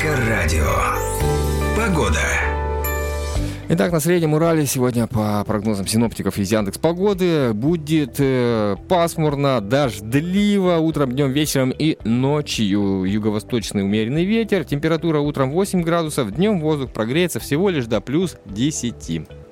Эльдоррадио. Погода. Итак, на Среднем Урале сегодня по прогнозам синоптиков из Яндекс.Погоды будет пасмурно, дождливо утром, днем, вечером и ночью. Юго-восточный умеренный ветер. Температура утром 8 градусов, днем воздух прогреется всего лишь до плюс 10.